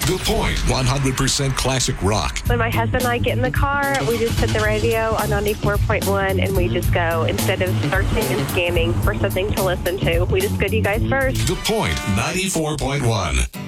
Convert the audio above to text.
The Point 100% classic rock. When my husband and I get in the car, we just put the radio on 94.1 and we just go. Instead of searching and scanning for something to listen to, we just go to you guys first. The Point 94.1.